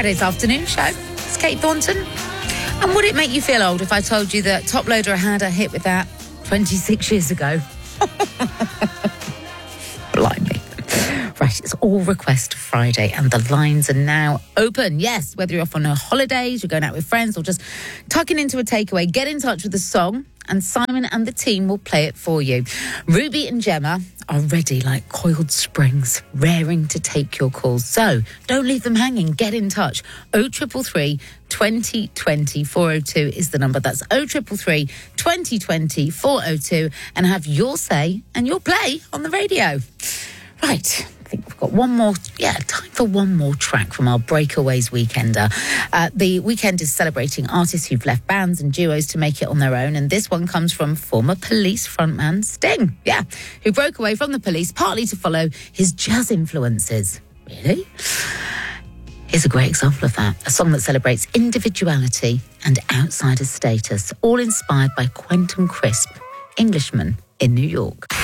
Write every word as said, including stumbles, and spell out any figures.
Friday's afternoon show. It's Kate Thornton. And would it make you feel old if I told you that Top Loader had a hit with that twenty-six years ago? Blimey. Right, it's All Request Friday and the lines are now open. Yes, whether you're off on holidays, you're going out with friends or just tucking into a takeaway, get in touch with the song and Simon and the team will play it for you. Ruby and Gemma are ready like coiled springs, raring to take your calls. So don't leave them hanging. Get in touch. oh three three, twenty twenty, four oh two is the number. That's oh three three, twenty twenty, four oh two and have your say and your play on the radio. Right, I think we've got one more, yeah, time for one more track from our Breakaways Weekender. Uh, the weekend is celebrating artists who've left bands and duos to make it on their own, and this one comes from former Police frontman Sting, yeah, who broke away from the Police partly to follow his jazz influences. Really? Here's a great example of that, a song that celebrates individuality and outsider status, all inspired by Quentin Crisp, Englishman in New York.